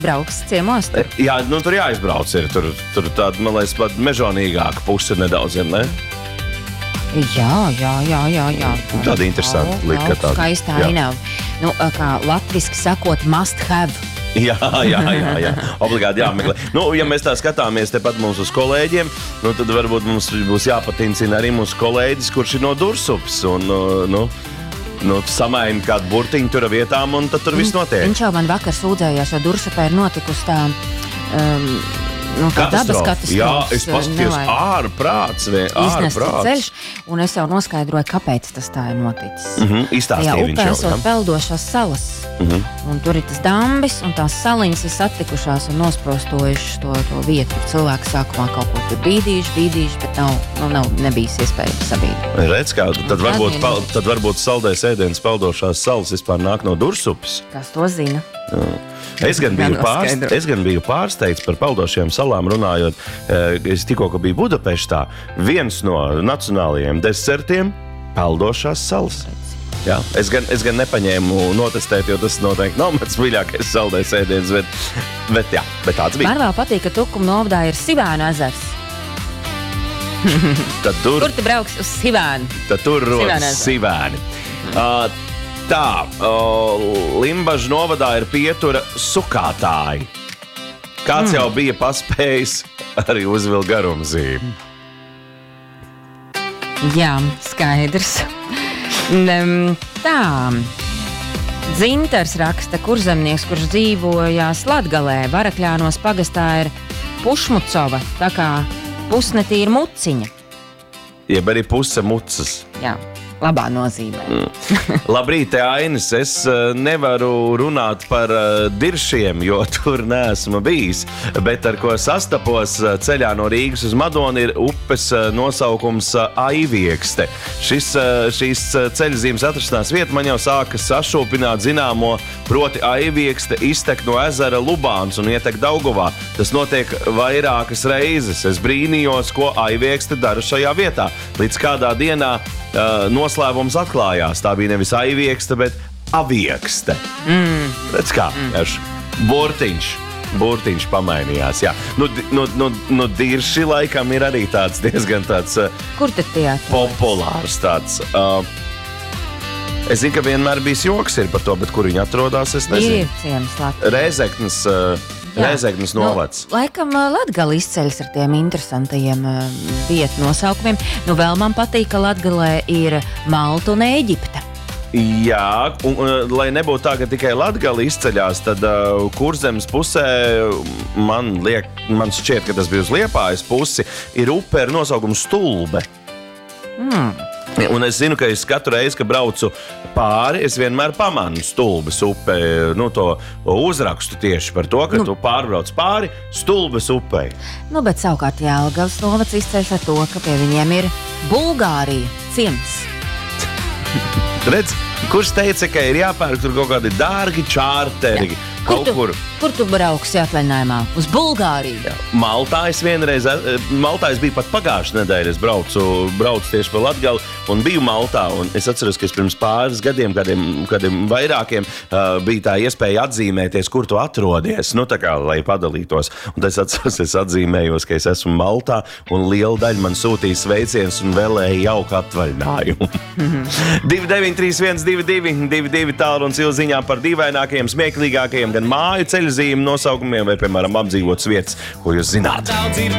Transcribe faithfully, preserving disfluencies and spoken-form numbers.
brauks ciemos? Tur? Jā, nu tur jāizbrauc ir. Tur, tur tāda, man liekas, pat mežonīgāka puse nedaudz ir, ne? Jā, jā, jā, jā, jā. Tāda interesanta lika tāda. Skaistā ainava. Nu, kā latviski sakot, must have. Jā, jā, jā, jā. Obligāti jāmeklē. Nu, ja mēs tā skatāmies tepat mums uz kolēģiem, nu, tad varbūt mums būs jāpatincina arī mūsu kolēģis, kurš ir no Dursupes. Un, nu, nu, samaina kādu burtiņu tur vietām, un tad tur viss notiek. Viņš jau man vakar sūdzējās, jo Dursupē ir notikusi tā... Um, Nu, tā dabas katastrofa. Jā, es paskatījos ārprāts, ārprāts. Ceļš, un es jau noskaidroju, kāpēc tas tā ir noticis. Mm-hmm, izstāstīja viņš jau. Jā, upē esot peldošās salas. Mm-hmm. Un tur ir tas dambis, un tās saliņas ir satikušās un nosprostojušas to, to vietu. Cilvēki sākumā kaut ko tur bīdījuši, bīdījuši, bet nav, nu, nav nebijis iespējams sabīdīt. Redz, kā, tad varbūt, pal, tad varbūt saldais ēdienas peldošās salas vispār nāk no Dursupes. Kas to zina? Jā. Es gan, biju pārst, es gan biju pārsteigts par peldošajām salām runājot. Es tikko biju Budapeštā. Viens no nacionālajiem desertiem – peldošās salas. Jā, es, gan, es gan nepaņēmu notestēt, jo tas noteikti nav mans mīļākais saldais ēdiens, bet, bet, jā, bet tāds bija. Man vēl patīk, ka Tukuma novadā ir Sivēnu ezers. Tad tur, Kur tu brauks uz Sivēnu? Tad tur rodas Sivēni. Uh, Tā, o, Limbažu novadā ir pietura sukātāji. Kāds mm. jau bija paspējis arī uzvilkt garumzīmi. Jā, skaidrs. Tā, Dzintars raksta, kurzemnieks, kurš dzīvojās Latgalē, Varakļānos pagastā ir Pušmucova, tā kā pusnetīra muciņa. Jeb arī puse mucas. Jā. Labā nozīmē. Mm. Labrīt, Ainis. Es uh, nevaru runāt par uh, diršiem, jo tur neesmu bijis. Bet ar ko sastapos uh, ceļā no Rīgas uz Madonu ir upes uh, nosaukums uh, Aiviekste. Šis, uh, šīs uh, ceļzīmes atrašanās vieta man jau sāka sašūpināt zināmo, proti Aiviekste iztek no ezera Lubāns un ietek Daugavā. Tas notiek vairākas reizes. Es brīnījos, ko Aiviekste dara šajā vietā. Līdz kādā dienā Uh, noslēpums atklājās. Tā bija nevis Aiviekste, bet Aviekste. Mm. Redz kā, mm. burtiņš, burtiņš pamainījās. Jā. Nu, nu, nu, nu, dirši laikam ir arī tāds diezgan tāds uh, Kur tad tie populārs tāds. Uh, es zinu, ka vienmēr bijis joks ir par to, bet kur viņi atrodas, es nezinu. Ir ciems Latvijas. Rēzeknes... Uh, Rēzeknes novads. Nu, laikam Latgala izceļas ar tiem interesantajiem uh, vietu nosaukumiem. Nu, vēl man patīk, ka Latgalē ir Malta un Ēģipte. Jā, un, un lai nebūtu tā, ka tikai Latgala izceļās, tad uh, Kurzemes pusē, man, liek, man šķiet, ka tas bija uz Liepājas pusi, ir upe ar nosaukumu Stulbe. Mm. Un es zinu, ka es katru reizi, kad braucu pāri, es vienmēr pamanu Stulbes upe, nu, to uzrakstu tieši par to, ka nu, tu pārbrauc pāri Stulbes upei. Nu, bet savukārt Jelgavas novads izceļas ar to, ka pie viņiem ir Bulgārija ciems. Redz, kurš teica, ka ir jāpērk tur kaut kādi dārgi čārteri? Jā. Kur tu, kur? kur tu brauksi atvaļinājumā? Uz Bulgāriju? Jā. Maltā es vienreiz, Maltā es biju pat pagājušajā nedēļā, es braucu, braucu tieši pa Latgali un biju Maltā, un es atceros, ka es pirms pāris gadiem, kādiem, kādiem vairākiem, uh, bija tā iespēja atzīmēties, kur tu atrodies, nu tā kā, lai padalītos, un es atceros, es atzīmējos, ka es esmu Maltā, un liela daļa man sūtīja sveiciens un vēlēja jauku atvaļinājumu. divi deviņi trīs viens divi divi divi divi tālrunis ilziņā par dīvainākajiem, smieklīgākajiem gan māju ceļzīmu nosaukumiem vai, piemēram, apdzīvotas vietas, ko jūs zināt.